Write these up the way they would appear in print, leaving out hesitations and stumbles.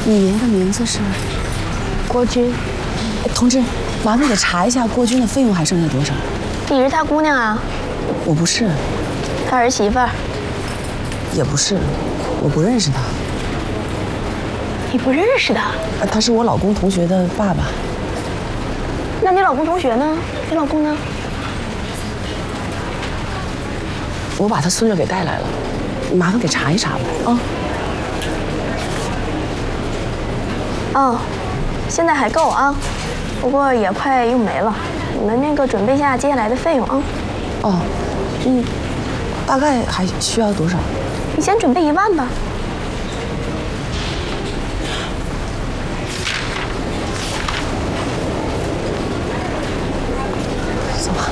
你爷爷的名字是国军。 同志，麻烦给查一下郭军的费用还剩下多少？ 你是他姑娘啊？ 我不是， 他儿媳妇儿。 也不是，我不认识他。 你不认识他？ 他是我老公同学的爸爸。 那你老公同学呢？你老公呢？ 我把他孙女给带来了，麻烦给查一查吧。啊。 哦，现在还够啊，不过也快用没了。你们那个准备一下接下来的费用啊。 哦，大概还需要多少？ 你先准备1万吧。 走吧。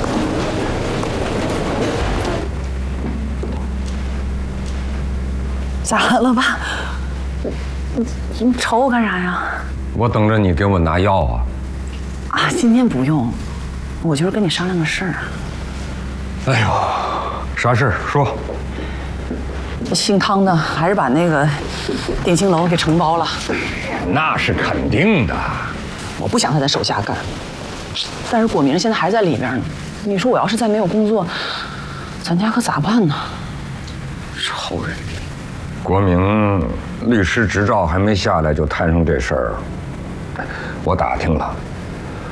咋了爸？你瞅我干啥呀？ 我等着你给我拿药啊。 啊，今天不用，我就是跟你商量个事儿。 哎呦，啥事儿？说。 姓汤的还是把那个定兴楼给承包了。 那是肯定的。 我不想他在手下干，但是果明现在还在里边呢。你说我要是再没有工作，咱家可咋办呢？ 臭人！国明律师执照还没下来就摊上这事儿，我打听了。